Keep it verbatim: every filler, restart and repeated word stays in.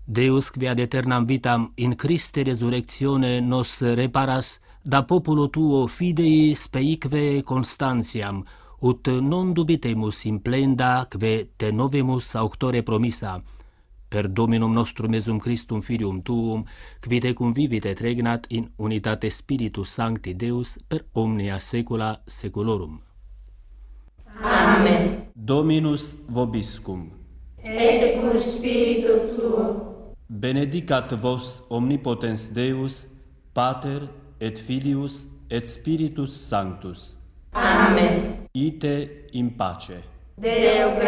Deus qui ad aeternam vitam in Christe resurrectione nos reparas, da populo tuo fidei speique constantiam, ut non dubitemus in plenda que te novemus auctore promissa, per Dominum nostrum Iesum Christum Filium tuum, qui tecum vivit et regnat in unitate Spiritus Sancti Deus per omnia saecula saeculorum. Amen. Dominus vobiscum. Et cum spiritu tuo. Benedicat vos omnipotens Deus, Pater et Filius et Spiritus Sanctus. Amen. Ite in pace. Deo